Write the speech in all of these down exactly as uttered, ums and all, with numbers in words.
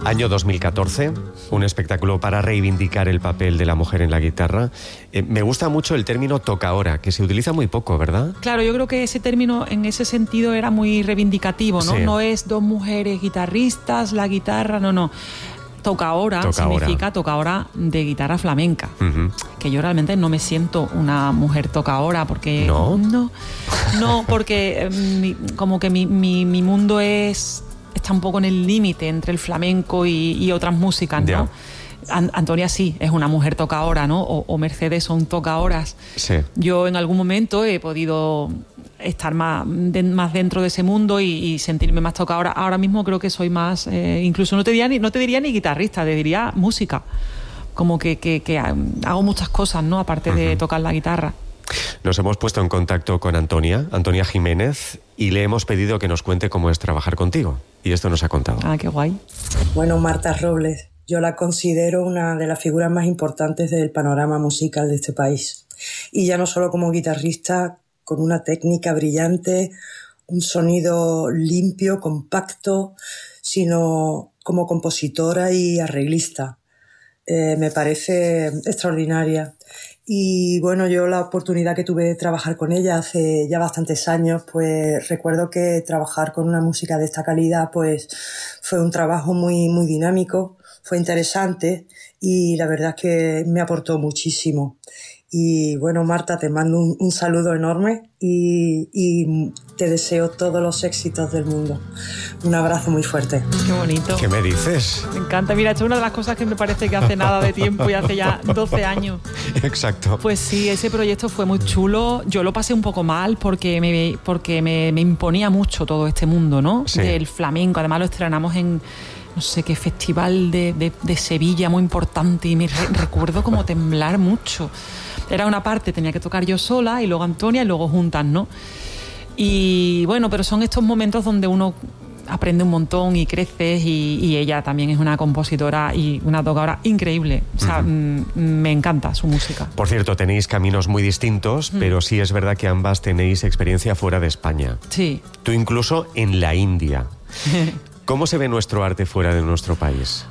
Año dos mil catorce, un espectáculo para reivindicar el papel de la mujer en la guitarra. Eh, me gusta mucho el término tocaora, que se utiliza muy poco, ¿verdad? Claro, yo creo que ese término en ese sentido era muy reivindicativo, ¿no? Sí. No es dos mujeres guitarristas, la guitarra, no, no. Tocaora, Tocaora. significa tocaora de guitarra flamenca. Uh-huh. Que yo realmente no me siento una mujer tocaora porque... ¿No? No, no porque eh, mi, como que mi, mi, mi mundo es... está un poco en el límite entre el flamenco y, y otras músicas, ¿no? Yeah. An- Antonia sí, es una mujer tocaora, ¿no? O, o Mercedes son tocaoras. Sí. Yo en algún momento he podido estar más, de, más dentro de ese mundo y, y sentirme más tocaora. Ahora mismo creo que soy más, eh, incluso no te diría ni, no te diría ni guitarrista, te diría música. Como que, que, que hago muchas cosas, ¿no? Aparte de Uh-huh. tocar la guitarra. Nos hemos puesto en contacto con Antonia, Antonia Jiménez, y le hemos pedido que nos cuente cómo es trabajar contigo. Y esto nos ha contado. Ah, qué guay. Bueno, Marta Robles, yo la considero una de las figuras más importantes del panorama musical de este país. Y ya no solo como guitarrista, con una técnica brillante, un sonido limpio, compacto, sino como compositora y arreglista. Eh, me parece extraordinaria. Y bueno, yo la oportunidad que tuve de trabajar con ella hace ya bastantes años, pues recuerdo que trabajar con una música de esta calidad pues fue un trabajo muy, muy dinámico, fue interesante y la verdad es que me aportó muchísimo. Y bueno, Marta, te mando un, un saludo enorme y, y te deseo todos los éxitos del mundo. Un abrazo muy fuerte. Qué bonito. ¿Qué me dices? Me encanta. Mira, esto es una de las cosas que me parece que hace nada de tiempo y hace ya doce años. Exacto. Pues sí, ese proyecto fue muy chulo. Yo lo pasé un poco mal porque me, porque me, me imponía mucho todo este mundo, ¿no? Sí. Del flamenco. Además lo estrenamos en no sé qué festival de, de, de Sevilla muy importante y me re- recuerdo como temblar mucho. Era una parte, tenía que tocar yo sola y luego Antonia y luego juntas, ¿no? Y bueno, pero son estos momentos donde uno aprende un montón y creces y, y ella también es una compositora y una tocadora increíble. O sea, uh-huh. m- me encanta su música. Por cierto, tenéis caminos muy distintos, uh-huh. pero sí es verdad que ambas tenéis experiencia fuera de España. Sí. Tú incluso en la India. ¿Cómo se ve nuestro arte fuera de nuestro país?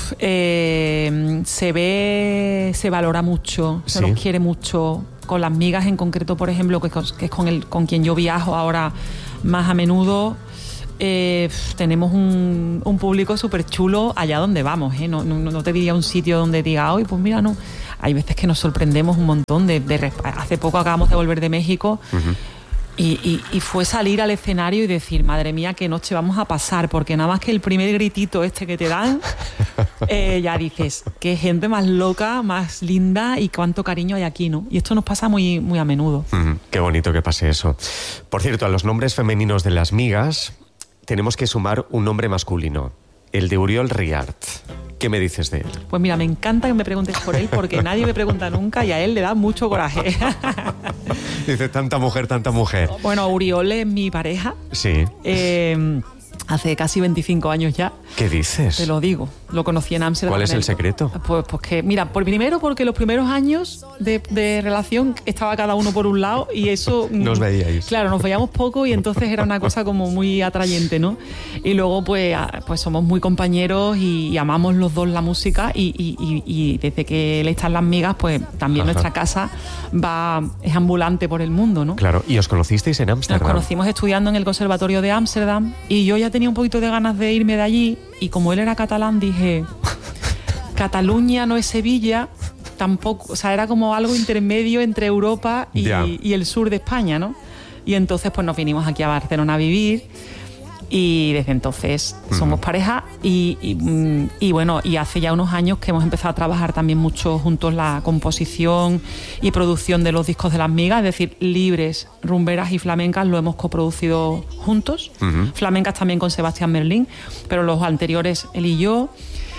Eh, se ve, se valora mucho, se ¿Sí? nos quiere mucho. Con las migas en concreto, por ejemplo, que, que es con, el, con quien yo viajo ahora más a menudo, eh, tenemos un, un público súper chulo allá donde vamos. ¿eh? No, no, no te diría un sitio donde diga, hoy pues mira, no. Hay veces que nos sorprendemos un montón. De, de, hace poco acabamos de volver de México. Uh-huh. Y, y, y fue salir al escenario y decir, madre mía, qué noche vamos a pasar, porque nada más que el primer gritito este que te dan, eh, ya dices, qué gente más loca, más linda y cuánto cariño hay aquí, ¿no? Y esto nos pasa muy, muy a menudo. Mm, qué bonito que pase eso. Por cierto, a los nombres femeninos de las migas tenemos que sumar un nombre masculino, el de Oriol Riart. ¿Qué me dices de él? Pues mira, me encanta que me preguntes por él porque nadie me pregunta nunca y a él le da mucho coraje. Dice, tanta mujer, tanta mujer. Bueno, Oriol es mi pareja. Sí. Eh, hace casi veinticinco años ya. ¿Qué dices? Te lo digo. Lo conocí en Ámsterdam. ¿Cuál es el secreto? Pues, pues que, mira, por primero porque los primeros años de, de relación estaba cada uno por un lado y eso... Nos veíais. Claro, nos veíamos poco y entonces era una cosa como muy atrayente, ¿no? Y luego pues, pues somos muy compañeros y, y amamos los dos la música y, y, y, y desde que él está en Las Migas, pues también Ajá. nuestra casa va es ambulante por el mundo, ¿no? Claro, ¿y os conocisteis en Ámsterdam? Nos conocimos estudiando en el Conservatorio de Ámsterdam y yo ya tenía un poquito de ganas de irme de allí y como él era catalán dije, Cataluña no es Sevilla, tampoco, o sea, era como algo intermedio entre Europa y, y el sur de España, ¿no? Y entonces pues nos vinimos aquí a Barcelona a vivir y desde entonces somos uh-huh. pareja y, y, y bueno, y hace ya unos años que hemos empezado a trabajar también mucho juntos la composición y producción de los discos de Las Migas, es decir, Libres, Rumberas y Flamencas lo hemos coproducido juntos, uh-huh. Flamencas también con Sebastián Merlín, pero los anteriores él y yo,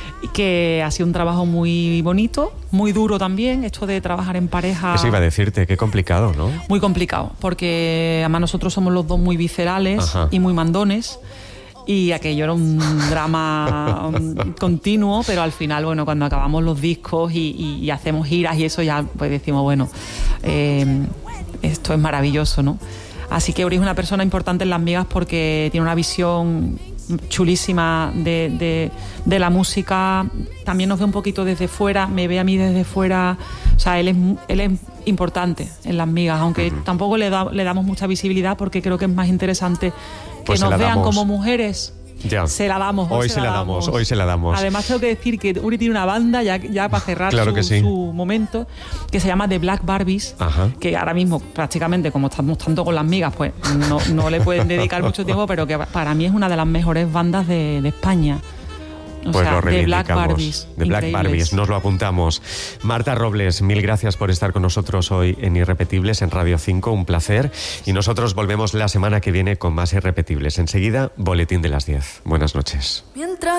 que ha sido un trabajo muy bonito, muy duro también, esto de trabajar en pareja. Eso iba a decirte, qué complicado, ¿no? Muy complicado, porque además nosotros somos los dos muy viscerales Ajá. y muy mandones, y aquello era un drama um, continuo, pero al final, bueno, cuando acabamos los discos y, y, y hacemos giras y eso ya, pues decimos, bueno, eh, esto es maravilloso, ¿no? Así que Uri es una persona importante en Las Migas porque tiene una visión chulísima de, de, de la música. También nos ve un poquito desde fuera, me ve a mí desde fuera. O sea, él es, él es importante en Las Migas, aunque uh-huh. tampoco le, da, le damos mucha visibilidad porque creo que es más interesante que pues nos vean como mujeres. Ya. Se la damos. Hoy, hoy se, se la damos, damos, hoy se la damos. Además tengo que decir que Uri tiene una banda, ya, ya para cerrar claro su, que sí. su momento, que se llama The Black Barbies, Ajá. que ahora mismo prácticamente, como estamos tanto con Las Migas, pues no, no le pueden dedicar mucho tiempo, pero que para mí es una de las mejores bandas de, de España. O pues sea, lo de Black Barbies. De Black Barbies, nos lo apuntamos. Marta Robles, mil gracias por estar con nosotros hoy en Irrepetibles, en Radio cinco, un placer. Y nosotros volvemos la semana que viene con más Irrepetibles. Enseguida, Boletín de las diez. Buenas noches. Mientras